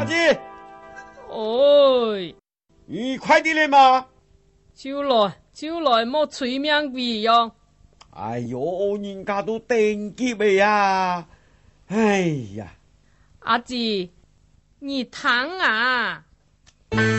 姐， 哎， 你快点来嘛！ 就来，莫催命鬼样。 哎呦，人家都等急了呀！哎呀， 阿姐，你疼啊！